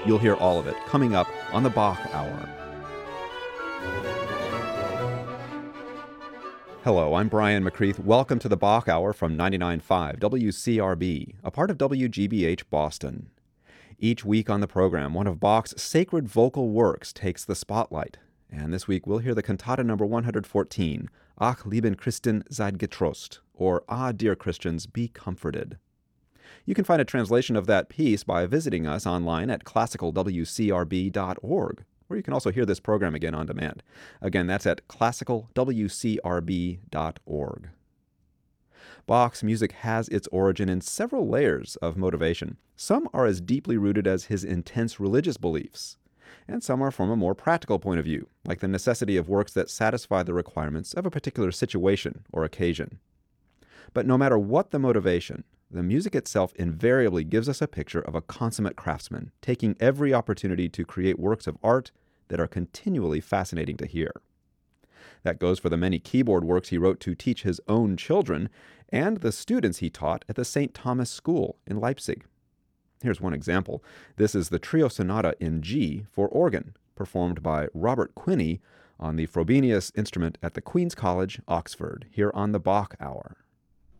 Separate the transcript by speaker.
Speaker 1: You'll hear all of it coming up on the Bach Hour. Hello, I'm Brian McCreath. Welcome to the Bach Hour from 99.5 WCRB, a part of WGBH Boston. Each week on the program, one of Bach's sacred vocal works takes the spotlight. And this week we'll hear the cantata number 114, Ach, lieben Christen, seid getrost, or Ah, dear Christians, be comforted. You can find a translation of that piece by visiting us online at classicalwcrb.org, or you can also hear this program again on demand. Again, that's at classicalwcrb.org. Bach's music has its origin in several layers of motivation. Some are as deeply rooted as his intense religious beliefs, and some are from a more practical point of view, like the necessity of works that satisfy the requirements of a particular situation or occasion. But no matter what the motivation, the music itself invariably gives us a picture of a consummate craftsman, taking every opportunity to create works of art that are continually fascinating to hear. That goes for the many keyboard works he wrote to teach his own children and the students he taught at the St. Thomas School in Leipzig. Here's one example. This is the Trio Sonata in G for organ, performed by Robert Quinney on the Frobenius instrument at the Queen's College, Oxford, here on the Bach Hour.